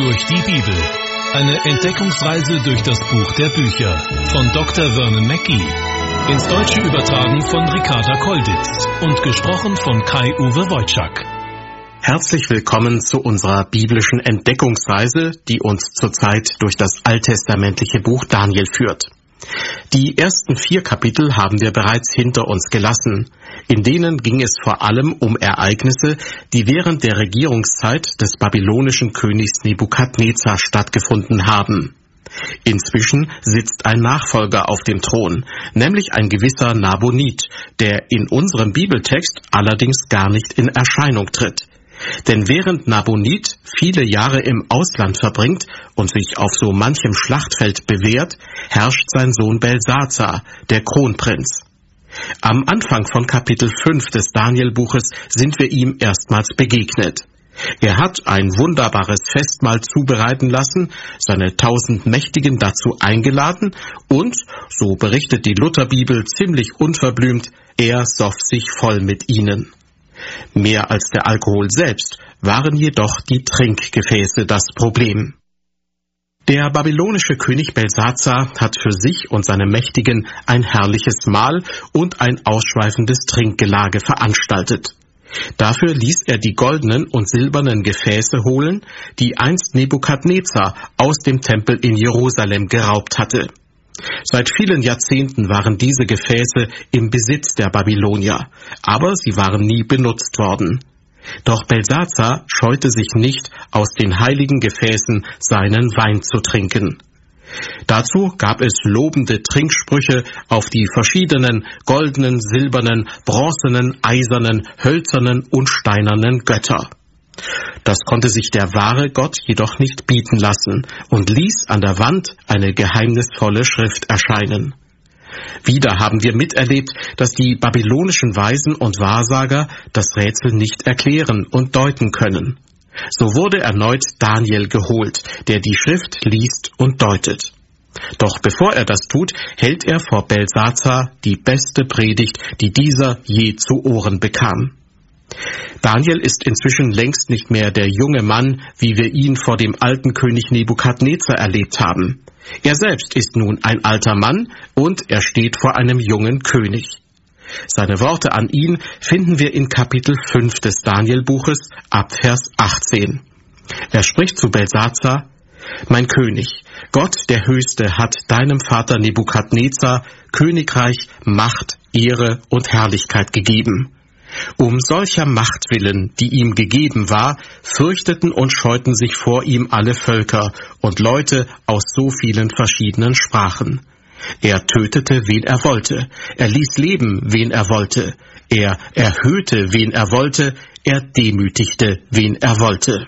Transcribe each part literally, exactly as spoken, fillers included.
durch die Bibel. Eine Entdeckungsreise durch das Buch der Bücher von Doktor Vernon Mackey. Ins Deutsche übertragen von Ricarda Kolditz und gesprochen von Kai-Uwe Wojczak. Herzlich willkommen zu unserer biblischen Entdeckungsreise, die uns zurzeit durch das alttestamentliche Buch Daniel führt. Die ersten vier Kapitel haben wir bereits hinter uns gelassen. In denen ging es vor allem um Ereignisse, die während der Regierungszeit des babylonischen Königs Nebukadnezar stattgefunden haben. Inzwischen sitzt ein Nachfolger auf dem Thron, nämlich ein gewisser Nabonid, der in unserem Bibeltext allerdings gar nicht in Erscheinung tritt. Denn während Nabonid viele Jahre im Ausland verbringt und sich auf so manchem Schlachtfeld bewährt, herrscht sein Sohn Belsazar, der Kronprinz. Am Anfang von Kapitel fünf des Daniel-Buches sind wir ihm erstmals begegnet. Er hat ein wunderbares Festmahl zubereiten lassen, seine tausend Mächtigen dazu eingeladen und, so berichtet die Lutherbibel ziemlich unverblümt, er soff sich voll mit ihnen. Mehr als der Alkohol selbst waren jedoch die Trinkgefäße das Problem. Der babylonische König Belsazar hat für sich und seine Mächtigen ein herrliches Mahl und ein ausschweifendes Trinkgelage veranstaltet. Dafür ließ er die goldenen und silbernen Gefäße holen, die einst Nebukadnezar aus dem Tempel in Jerusalem geraubt hatte. Seit vielen Jahrzehnten waren diese Gefäße im Besitz der Babylonier, aber sie waren nie benutzt worden. Doch Belsazar scheute sich nicht, aus den heiligen Gefäßen seinen Wein zu trinken. Dazu gab es lobende Trinksprüche auf die verschiedenen goldenen, silbernen, bronzenen, eisernen, hölzernen und steinernen Götter. Das konnte sich der wahre Gott jedoch nicht bieten lassen und ließ an der Wand eine geheimnisvolle Schrift erscheinen. Wieder haben wir miterlebt, dass die babylonischen Weisen und Wahrsager das Rätsel nicht erklären und deuten können. So wurde erneut Daniel geholt, der die Schrift liest und deutet. Doch bevor er das tut, hält er vor Belsazar die beste Predigt, die dieser je zu Ohren bekam. Daniel ist inzwischen längst nicht mehr der junge Mann, wie wir ihn vor dem alten König Nebukadnezar erlebt haben. Er selbst ist nun ein alter Mann und er steht vor einem jungen König. Seine Worte an ihn finden wir in Kapitel fünf des Daniel-Buches ab Vers achtzehn. Er spricht zu Belsazar: »Mein König, Gott der Höchste hat deinem Vater Nebukadnezar Königreich, Macht, Ehre und Herrlichkeit gegeben. Um solcher Macht willen, die ihm gegeben war, fürchteten und scheuten sich vor ihm alle Völker und Leute aus so vielen verschiedenen Sprachen. Er tötete, wen er wollte, er ließ leben, wen er wollte, er erhöhte, wen er wollte, er demütigte, wen er wollte.«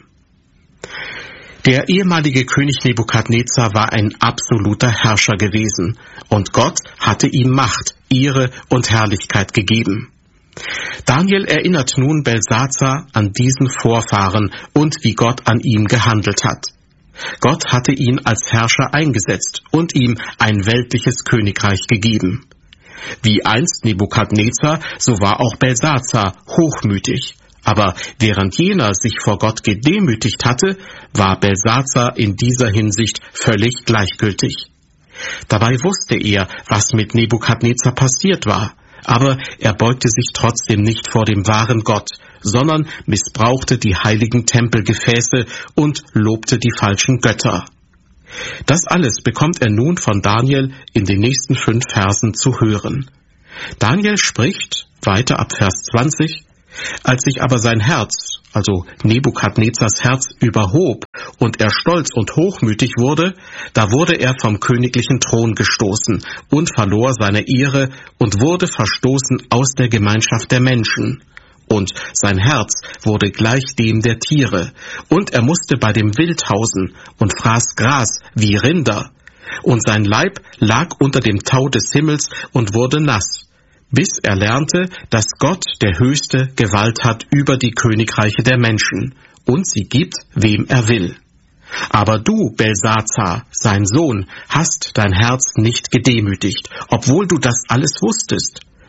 Der ehemalige König Nebukadnezar war ein absoluter Herrscher gewesen, und Gott hatte ihm Macht, Ehre und Herrlichkeit gegeben. Daniel erinnert nun Belsazar an diesen Vorfahren und wie Gott an ihm gehandelt hat. Gott hatte ihn als Herrscher eingesetzt und ihm ein weltliches Königreich gegeben. Wie einst Nebukadnezar, so war auch Belsazar hochmütig. Aber während jener sich vor Gott gedemütigt hatte, war Belsazar in dieser Hinsicht völlig gleichgültig. Dabei wusste er, was mit Nebukadnezar passiert war. Aber er beugte sich trotzdem nicht vor dem wahren Gott, sondern missbrauchte die heiligen Tempelgefäße und lobte die falschen Götter. Das alles bekommt er nun von Daniel in den nächsten fünf Versen zu hören. Daniel spricht, weiter ab Vers zwanzig, »Als sich aber sein Herz, also Nebukadnezars Herz, überhob und er stolz und hochmütig wurde, da wurde er vom königlichen Thron gestoßen und verlor seine Ehre und wurde verstoßen aus der Gemeinschaft der Menschen. Und sein Herz wurde gleich dem der Tiere, und er musste bei dem Wild hausen und fraß Gras wie Rinder. Und sein Leib lag unter dem Tau des Himmels und wurde nass, bis er lernte, dass Gott, der Höchste, Gewalt hat über die Königreiche der Menschen, und sie gibt, wem er will. Aber du, Belsazar, sein Sohn, hast dein Herz nicht gedemütigt, obwohl du das alles wusstest,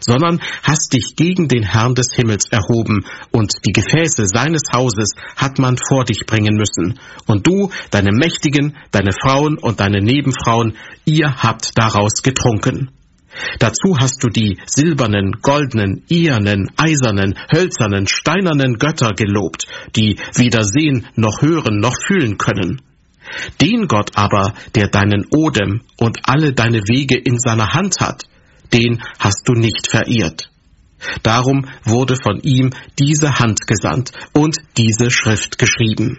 sondern hast dich gegen den Herrn des Himmels erhoben, und die Gefäße seines Hauses hat man vor dich bringen müssen. Und du, deine Mächtigen, deine Frauen und deine Nebenfrauen, ihr habt daraus getrunken. Dazu hast du die silbernen, goldenen, ehernen, eisernen, hölzernen, steinernen Götter gelobt, die weder sehen noch hören noch fühlen können. Den Gott aber, der deinen Odem und alle deine Wege in seiner Hand hat, den hast du nicht verehrt. Darum wurde von ihm diese Hand gesandt und diese Schrift geschrieben.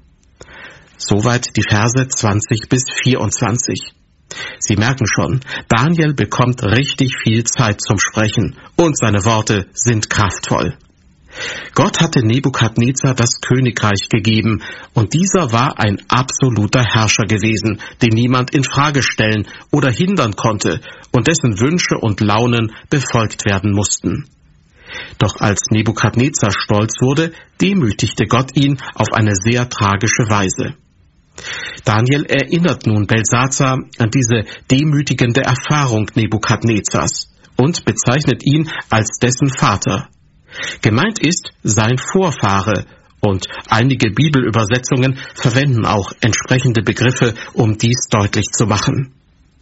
Soweit die Verse zwanzig bis vierundzwanzig. Sie merken schon, Daniel bekommt richtig viel Zeit zum Sprechen und seine Worte sind kraftvoll. Gott hatte Nebukadnezar das Königreich gegeben und dieser war ein absoluter Herrscher gewesen, den niemand in Frage stellen oder hindern konnte und dessen Wünsche und Launen befolgt werden mussten. Doch als Nebukadnezar stolz wurde, demütigte Gott ihn auf eine sehr tragische Weise. Daniel erinnert nun Belsazar an diese demütigende Erfahrung Nebukadnezars und bezeichnet ihn als dessen Vater. Gemeint ist sein Vorfahre, und einige Bibelübersetzungen verwenden auch entsprechende Begriffe, um dies deutlich zu machen.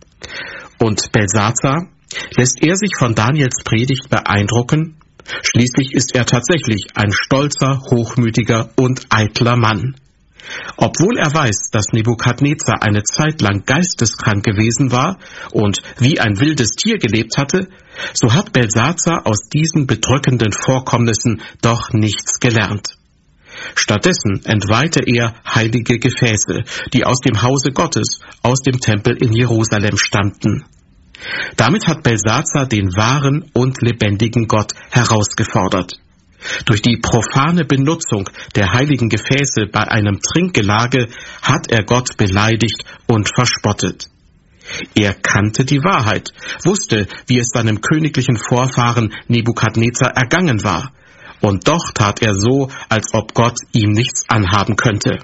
Und Belsazar, lässt er sich von Daniels Predigt beeindrucken? Schließlich ist er tatsächlich ein stolzer, hochmütiger und eitler Mann. Obwohl er weiß, dass Nebukadnezar eine Zeit lang geisteskrank gewesen war und wie ein wildes Tier gelebt hatte, so hat Belsazar aus diesen bedrückenden Vorkommnissen doch nichts gelernt. Stattdessen entweihte er heilige Gefäße, die aus dem Hause Gottes, aus dem Tempel in Jerusalem stammten. Damit hat Belsazar den wahren und lebendigen Gott herausgefordert. Durch die profane Benutzung der heiligen Gefäße bei einem Trinkgelage hat er Gott beleidigt und verspottet. Er kannte die Wahrheit, wusste, wie es seinem königlichen Vorfahren Nebukadnezar ergangen war, und doch tat er so, als ob Gott ihm nichts anhaben könnte.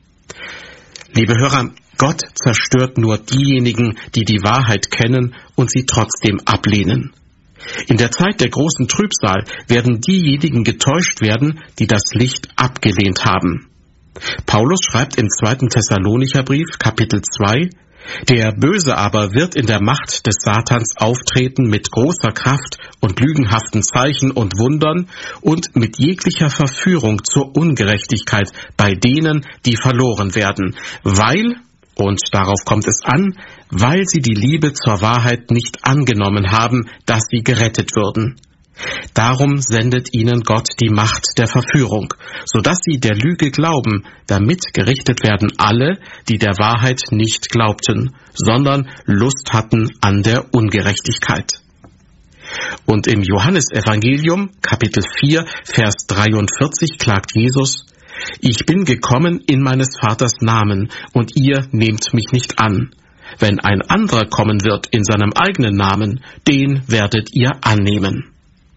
Liebe Hörer, Gott zerstört nur diejenigen, die die Wahrheit kennen und sie trotzdem ablehnen. In der Zeit der großen Trübsal werden diejenigen getäuscht werden, die das Licht abgelehnt haben. Paulus schreibt im zweiten Thessalonicher Brief, Kapitel zwei, Der Böse aber wird in der Macht des Satans auftreten mit großer Kraft und lügenhaften Zeichen und Wundern und mit jeglicher Verführung zur Ungerechtigkeit bei denen, die verloren werden, weil, und darauf kommt es an, weil sie die Liebe zur Wahrheit nicht angenommen haben, dass sie gerettet würden. Darum sendet ihnen Gott die Macht der Verführung, so dass sie der Lüge glauben, damit gerichtet werden alle, die der Wahrheit nicht glaubten, sondern Lust hatten an der Ungerechtigkeit. Und im Johannesevangelium, Kapitel vier, Vers dreiundvierzig, klagt Jesus: Ich bin gekommen in meines Vaters Namen, und ihr nehmt mich nicht an. Wenn ein anderer kommen wird in seinem eigenen Namen, den werdet ihr annehmen.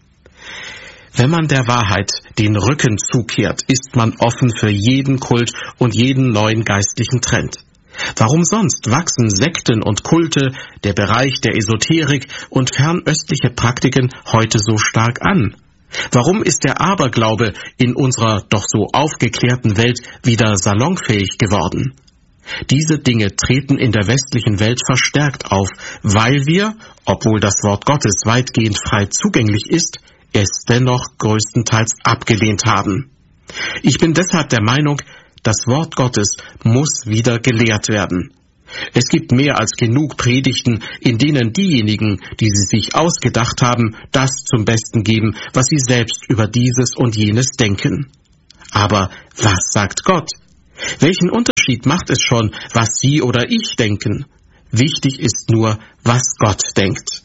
Wenn man der Wahrheit den Rücken zukehrt, ist man offen für jeden Kult und jeden neuen geistlichen Trend. Warum sonst wachsen Sekten und Kulte, der Bereich der Esoterik und fernöstliche Praktiken heute so stark an? Warum ist der Aberglaube in unserer doch so aufgeklärten Welt wieder salonfähig geworden? Diese Dinge treten in der westlichen Welt verstärkt auf, weil wir, obwohl das Wort Gottes weitgehend frei zugänglich ist, es dennoch größtenteils abgelehnt haben. Ich bin deshalb der Meinung, das Wort Gottes muss wieder gelehrt werden. Es gibt mehr als genug Predigten, in denen diejenigen, die sie sich ausgedacht haben, das zum Besten geben, was sie selbst über dieses und jenes denken. Aber was sagt Gott? Welchen Unterschied macht es schon, was Sie oder ich denken? Wichtig ist nur, was Gott denkt.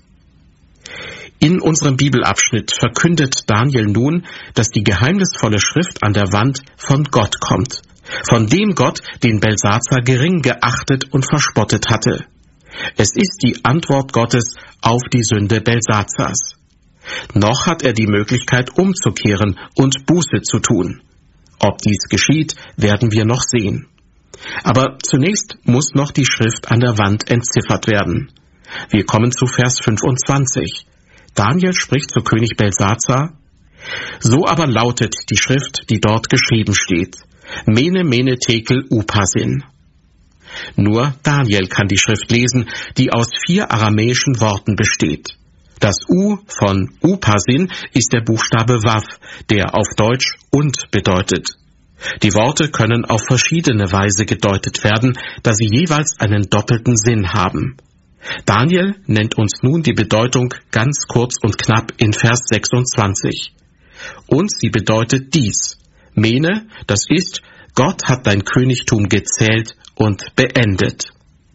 In unserem Bibelabschnitt verkündet Daniel nun, dass die geheimnisvolle Schrift an der Wand von Gott kommt, von dem Gott, den Belsazar gering geachtet und verspottet hatte. Es ist die Antwort Gottes auf die Sünde Belsazars. Noch hat er die Möglichkeit umzukehren und Buße zu tun. Ob dies geschieht, werden wir noch sehen. Aber zunächst muss noch die Schrift an der Wand entziffert werden. Wir kommen zu Vers fünfundzwanzig. Daniel spricht zu König Belsazar: So aber lautet die Schrift, die dort geschrieben steht: Mene, Mene, Tekel, Uparsin. Nur Daniel kann die Schrift lesen, die aus vier aramäischen Worten besteht. Das U von Uparsin ist der Buchstabe Wav, der auf Deutsch und bedeutet. Die Worte können auf verschiedene Weise gedeutet werden, da sie jeweils einen doppelten Sinn haben. Daniel nennt uns nun die Bedeutung ganz kurz und knapp in Vers sechsundzwanzig. Und sie bedeutet dies: Mene, das ist, Gott hat dein Königtum gezählt und beendet.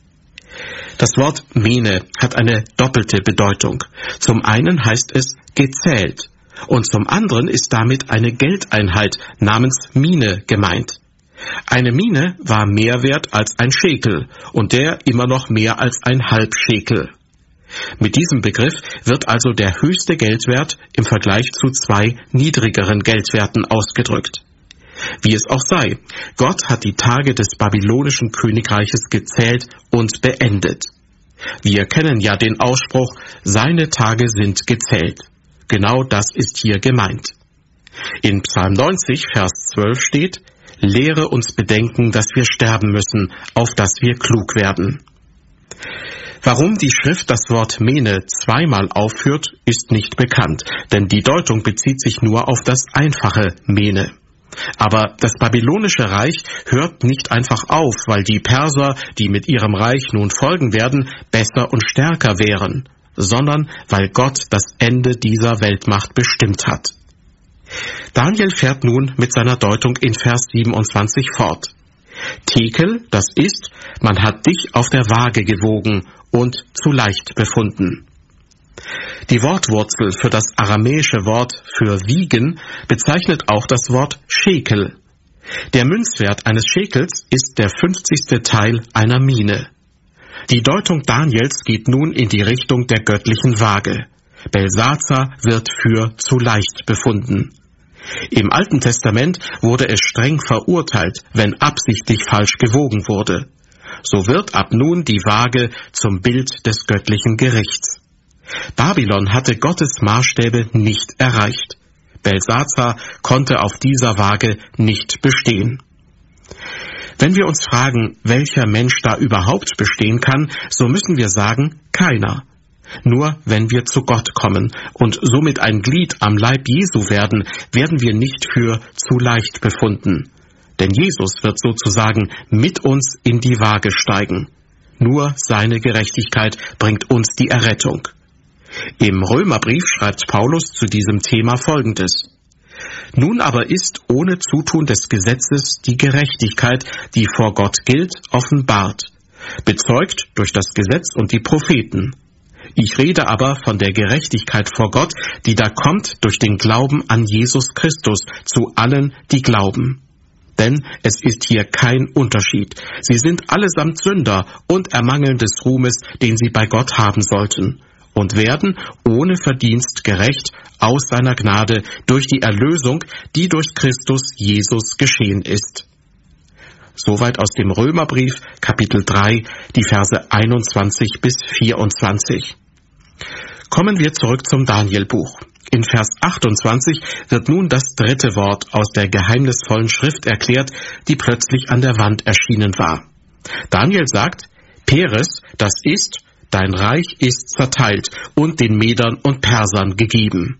Das Wort Mene hat eine doppelte Bedeutung. Zum einen heißt es gezählt und zum anderen ist damit eine Geldeinheit namens Mine gemeint. Eine Mine war mehr wert als ein Schekel und der immer noch mehr als ein Halbschekel. Mit diesem Begriff wird also der höchste Geldwert im Vergleich zu zwei niedrigeren Geldwerten ausgedrückt. Wie es auch sei, Gott hat die Tage des babylonischen Königreiches gezählt und beendet. Wir kennen ja den Ausspruch, seine Tage sind gezählt. Genau das ist hier gemeint. In Psalm neunzig, Vers zwölf steht: Lehre uns bedenken, dass wir sterben müssen, auf dass wir klug werden. Warum die Schrift das Wort Mene zweimal aufführt, ist nicht bekannt, denn die Deutung bezieht sich nur auf das einfache Mene. Aber das babylonische Reich hört nicht einfach auf, weil die Perser, die mit ihrem Reich nun folgen werden, besser und stärker wären, sondern weil Gott das Ende dieser Weltmacht bestimmt hat. Daniel fährt nun mit seiner Deutung in Vers siebenundzwanzig fort. Tekel, das ist, man hat dich auf der Waage gewogen und zu leicht befunden. Die Wortwurzel für das aramäische Wort für wiegen bezeichnet auch das Wort Schekel. Der Münzwert eines Schekels ist der fünfzigste Teil einer Mine. Die Deutung Daniels geht nun in die Richtung der göttlichen Waage. Belsazar wird für zu leicht befunden. Im Alten Testament wurde es streng verurteilt, wenn absichtlich falsch gewogen wurde. So wird ab nun die Waage zum Bild des göttlichen Gerichts. Babylon hatte Gottes Maßstäbe nicht erreicht. Belsazar konnte auf dieser Waage nicht bestehen. Wenn wir uns fragen, welcher Mensch da überhaupt bestehen kann, so müssen wir sagen, keiner. Nur wenn wir zu Gott kommen und somit ein Glied am Leib Jesu werden, werden wir nicht für zu leicht befunden. Denn Jesus wird sozusagen mit uns in die Waage steigen. Nur seine Gerechtigkeit bringt uns die Errettung. Im Römerbrief schreibt Paulus zu diesem Thema Folgendes: Nun aber ist ohne Zutun des Gesetzes die Gerechtigkeit, die vor Gott gilt, offenbart, bezeugt durch das Gesetz und die Propheten. Ich rede aber von der Gerechtigkeit vor Gott, die da kommt durch den Glauben an Jesus Christus zu allen, die glauben. Denn es ist hier kein Unterschied. Sie sind allesamt Sünder und ermangeln des Ruhmes, den sie bei Gott haben sollten, und werden ohne Verdienst gerecht aus seiner Gnade durch die Erlösung, die durch Christus Jesus geschehen ist. Soweit aus dem Römerbrief, Kapitel drei, die Verse einundzwanzig bis vierundzwanzig. Kommen wir zurück zum Danielbuch. In Vers achtundzwanzig wird nun das dritte Wort aus der geheimnisvollen Schrift erklärt, die plötzlich an der Wand erschienen war. Daniel sagt: Peres, das ist, dein Reich ist zerteilt und den Medern und Persern gegeben.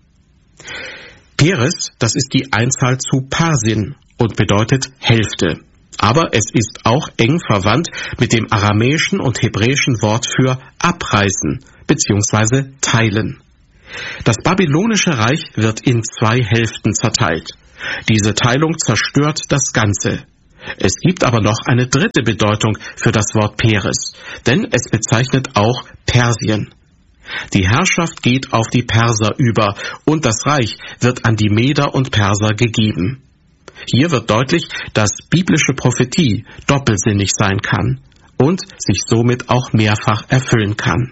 Peres, das ist die Einzahl zu Parsin und bedeutet Hälfte. Aber es ist auch eng verwandt mit dem aramäischen und hebräischen Wort für abreißen bzw. teilen. Das babylonische Reich wird in zwei Hälften zerteilt. Diese Teilung zerstört das Ganze. Es gibt aber noch eine dritte Bedeutung für das Wort Peres, denn es bezeichnet auch Persien. Die Herrschaft geht auf die Perser über und das Reich wird an die Meder und Perser gegeben. Hier wird deutlich, dass biblische Prophetie doppelsinnig sein kann und sich somit auch mehrfach erfüllen kann.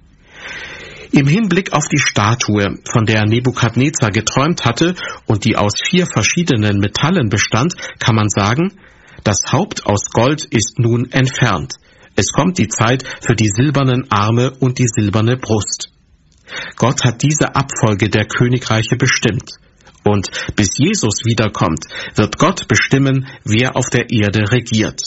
Im Hinblick auf die Statue, von der Nebukadnezar geträumt hatte und die aus vier verschiedenen Metallen bestand, kann man sagen, das Haupt aus Gold ist nun entfernt. Es kommt die Zeit für die silbernen Arme und die silberne Brust. Gott hat diese Abfolge der Königreiche bestimmt. Und bis Jesus wiederkommt, wird Gott bestimmen, wer auf der Erde regiert.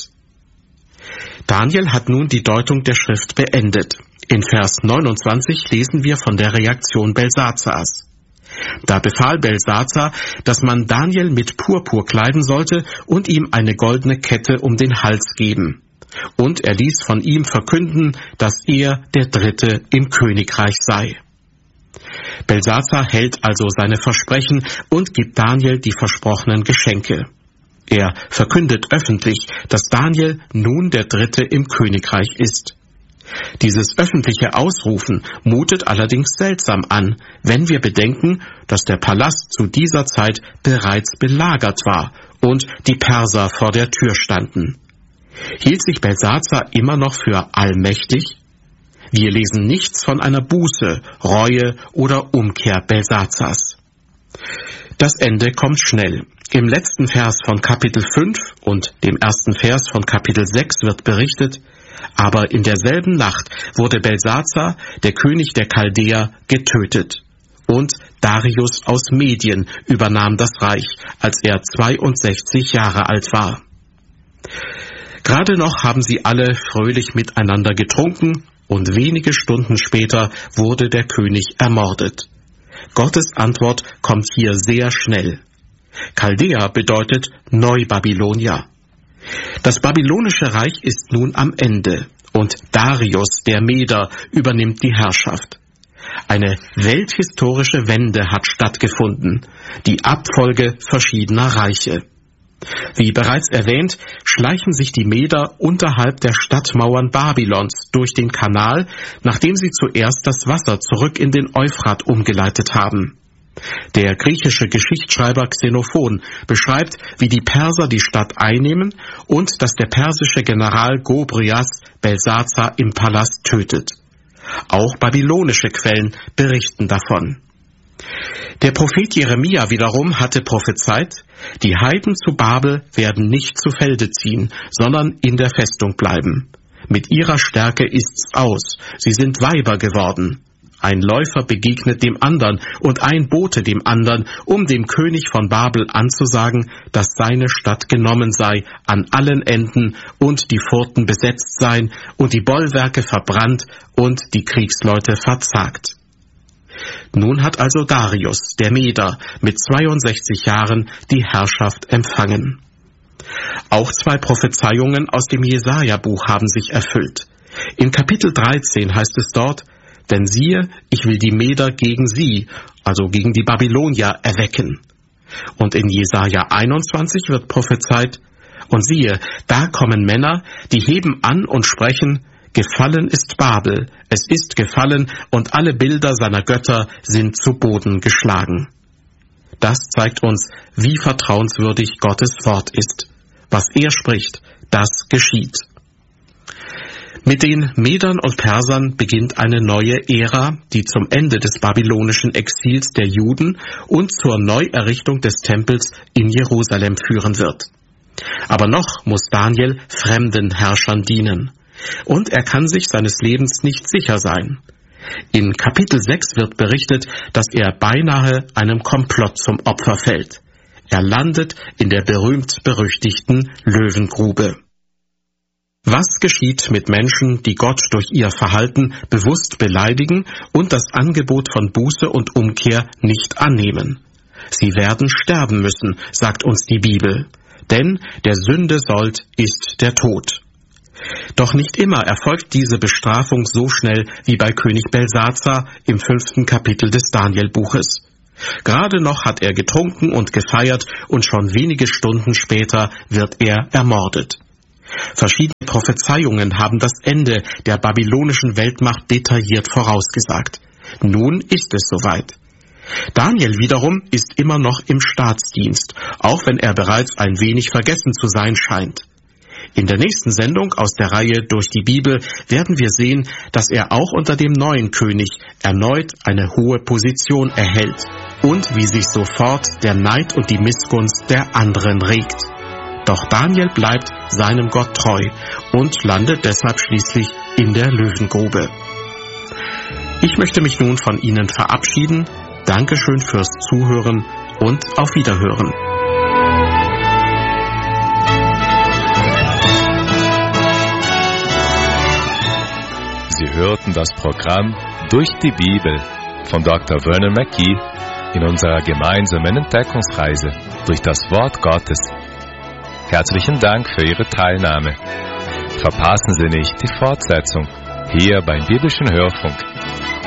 Daniel hat nun die Deutung der Schrift beendet. In Vers neunundzwanzig lesen wir von der Reaktion Belsazars. Da befahl Belsazar, dass man Daniel mit Purpur kleiden sollte und ihm eine goldene Kette um den Hals geben. Und er ließ von ihm verkünden, dass er der Dritte im Königreich sei. Belsazar hält also seine Versprechen und gibt Daniel die versprochenen Geschenke. Er verkündet öffentlich, dass Daniel nun der Dritte im Königreich ist. Dieses öffentliche Ausrufen mutet allerdings seltsam an, wenn wir bedenken, dass der Palast zu dieser Zeit bereits belagert war und die Perser vor der Tür standen. Hielt sich Belsazar immer noch für allmächtig? Wir lesen nichts von einer Buße, Reue oder Umkehr Belsazars. Das Ende kommt schnell. Im letzten Vers von Kapitel fünf und dem ersten Vers von Kapitel sechs wird berichtet: Aber in derselben Nacht wurde Belsazar, der König der Chaldäer, getötet. Und Darius aus Medien übernahm das Reich, als er zweiundsechzig Jahre alt war. Gerade noch haben sie alle fröhlich miteinander getrunken, und wenige Stunden später wurde der König ermordet. Gottes Antwort kommt hier sehr schnell. Chaldäa bedeutet Neubabylonier. Das babylonische Reich ist nun am Ende und Darius, der Meder, übernimmt die Herrschaft. Eine welthistorische Wende hat stattgefunden, die Abfolge verschiedener Reiche. Wie bereits erwähnt, schleichen sich die Meder unterhalb der Stadtmauern Babylons durch den Kanal, nachdem sie zuerst das Wasser zurück in den Euphrat umgeleitet haben. Der griechische Geschichtsschreiber Xenophon beschreibt, wie die Perser die Stadt einnehmen und dass der persische General Gobrias Belsazar im Palast tötet. Auch babylonische Quellen berichten davon. Der Prophet Jeremia wiederum hatte prophezeit: Die Heiden zu Babel werden nicht zu Felde ziehen, sondern in der Festung bleiben. Mit ihrer Stärke ist's aus, sie sind Weiber geworden. Ein Läufer begegnet dem andern und ein Bote dem andern, um dem König von Babel anzusagen, dass seine Stadt genommen sei an allen Enden und die Pforten besetzt seien und die Bollwerke verbrannt und die Kriegsleute verzagt. Nun hat also Darius, der Meder, mit zweiundsechzig Jahren die Herrschaft empfangen. Auch zwei Prophezeiungen aus dem Jesaja-Buch haben sich erfüllt. In Kapitel dreizehn heißt es dort: Denn siehe, ich will die Meder gegen sie, also gegen die Babylonier, erwecken. Und in Jesaja einundzwanzig wird prophezeit: Und siehe, da kommen Männer, die heben an und sprechen: Gefallen ist Babel, es ist gefallen, und alle Bilder seiner Götter sind zu Boden geschlagen. Das zeigt uns, wie vertrauenswürdig Gottes Wort ist. Was er spricht, das geschieht. Mit den Medern und Persern beginnt eine neue Ära, die zum Ende des babylonischen Exils der Juden und zur Neuerrichtung des Tempels in Jerusalem führen wird. Aber noch muss Daniel fremden Herrschern dienen. Und er kann sich seines Lebens nicht sicher sein. In Kapitel sechs wird berichtet, dass er beinahe einem Komplott zum Opfer fällt. Er landet in der berühmt-berüchtigten Löwengrube. Was geschieht mit Menschen, die Gott durch ihr Verhalten bewusst beleidigen und das Angebot von Buße und Umkehr nicht annehmen? Sie werden sterben müssen, sagt uns die Bibel, denn der Sünde Sold ist der Tod. Doch nicht immer erfolgt diese Bestrafung so schnell wie bei König Belsazar im fünften Kapitel des Daniel-Buches. Gerade noch hat er getrunken und gefeiert und schon wenige Stunden später wird er ermordet. Verschiedene Prophezeiungen haben das Ende der babylonischen Weltmacht detailliert vorausgesagt. Nun ist es soweit. Daniel wiederum ist immer noch im Staatsdienst, auch wenn er bereits ein wenig vergessen zu sein scheint. In der nächsten Sendung aus der Reihe Durch die Bibel werden wir sehen, dass er auch unter dem neuen König erneut eine hohe Position erhält und wie sich sofort der Neid und die Missgunst der anderen regt. Doch Daniel bleibt seinem Gott treu und landet deshalb schließlich in der Löwengrube. Ich möchte mich nun von Ihnen verabschieden. Dankeschön fürs Zuhören und auf Wiederhören. Sie hörten das Programm Durch die Bibel von Doktor Vernon Mackey in unserer gemeinsamen Entdeckungsreise durch das Wort Gottes. Herzlichen Dank für Ihre Teilnahme. Verpassen Sie nicht die Fortsetzung hier beim Biblischen Hörfunk.